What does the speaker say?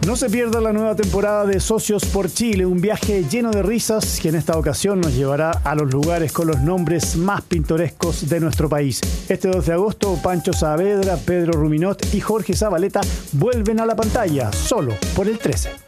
No se pierda la nueva temporada de Socios por Chile, un viaje lleno de risas que en esta ocasión nos llevará a los lugares con los nombres más pintorescos de nuestro país. Este 2 de agosto, Pancho Saavedra, Pedro Ruminot y Jorge Zabaleta vuelven a la pantalla, solo por el 13.